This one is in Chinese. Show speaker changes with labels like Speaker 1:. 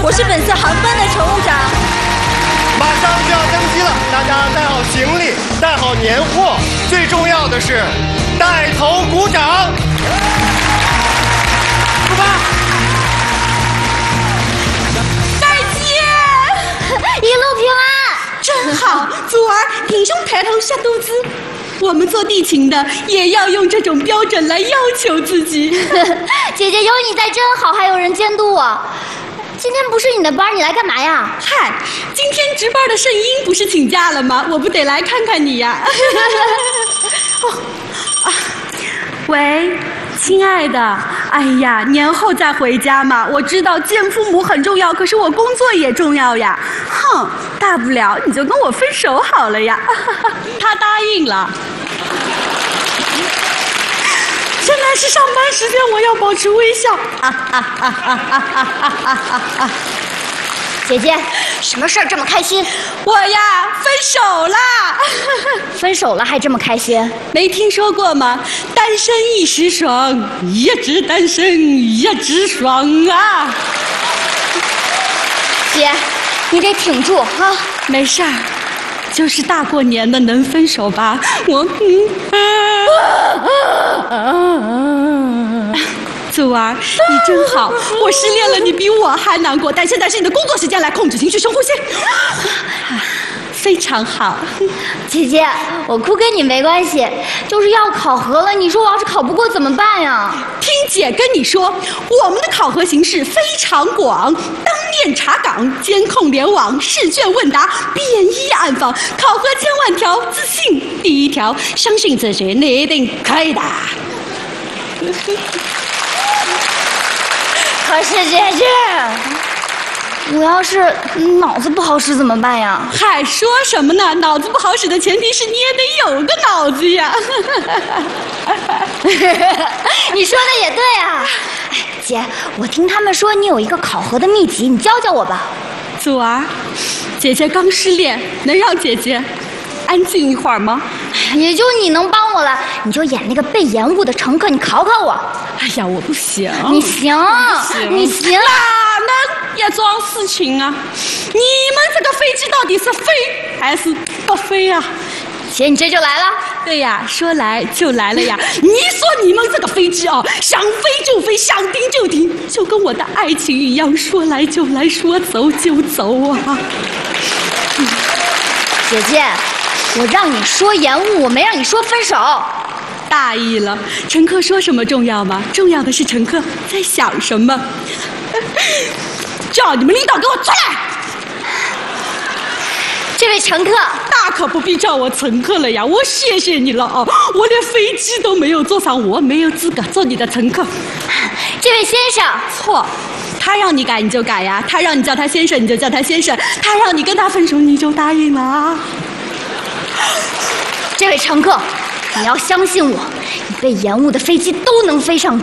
Speaker 1: 我是本次航班的乘务长。
Speaker 2: 马上就要登机了，大家带好行李，带好年货，最重要的是带头鼓掌。出发！
Speaker 1: 再见，
Speaker 3: 一路平安。
Speaker 1: 真好，祖儿挺胸抬头下肚子。我们做地勤的也要用这种标准来要求自己。
Speaker 3: 姐姐有你在真好，还有人监督我。今天不是你的班，你来干嘛呀？
Speaker 1: 嗨，今天值班的圣婴不是请假了吗？我不得来看看你呀。喂，亲爱的，哎呀，年后再回家嘛。我知道见父母很重要，可是我工作也重要呀。哼，大不了你就跟我分手好了呀。他答应了。现在是上班时间，我要保持微笑。
Speaker 3: 姐姐，什么事儿这么开心？
Speaker 1: 我呀，分手啦！
Speaker 3: 分手了还这么开心？
Speaker 1: 没听说过吗？单身一时爽，一直单身一直爽啊！
Speaker 3: 姐，你得挺住啊！
Speaker 1: 没事儿，就是大过年的能分手吧？祖儿，你真好，我失恋了，你比我还难过。但现在是你的工作时间，来控制情绪，深呼吸。非常好。
Speaker 3: 姐姐，我哭跟你没关系，就是要考核了，你说我要是考不过怎么办呀？
Speaker 1: 听姐跟你说，我们的考核形式非常广，当面查岗、监控联网、试卷问答、便衣暗访，考核千万条，自信第一条，相信自己，你一定可以的。
Speaker 3: 可是姐姐，我要是脑子不好使怎么办呀？
Speaker 1: 嗨，说什么呢？脑子不好使的前提是你也得有个脑子呀。
Speaker 3: 你说的也对啊。哎，姐，我听他们说你有一个考核的秘籍，你教教我吧。
Speaker 1: 祖儿，姐姐刚失恋，能让姐姐安静一会儿吗？
Speaker 3: 也就你能帮我了，你就演那个被延误的乘客，你考考我。
Speaker 1: 哎呀，我不行。
Speaker 3: 你行，你行。
Speaker 1: 那也装事情啊！你们这个飞机到底是飞还是不飞呀？
Speaker 3: 姐，你这就来了？
Speaker 1: 对呀，说来就来了呀！你说你们这个飞机啊，想飞就飞，想停就停，就跟我的爱情一样，说来就来，说走就走啊！
Speaker 3: 姐姐，我让你说延误，我没让你说分手。
Speaker 1: 大意了，乘客说什么重要吗？重要的是乘客在想什么。叫你们领导给我出来！
Speaker 3: 这位乘客，
Speaker 1: 大可不必叫我乘客了呀，我谢谢你了哦，我连飞机都没有坐上，我没有资格做你的乘客。
Speaker 3: 这位先生，
Speaker 1: 错，他让你改你就改呀，他让你叫他先生你就叫他先生，他让你跟他分手你就答应了啊。
Speaker 3: 这位乘客，你要相信我，你被延误的飞机都能飞上天。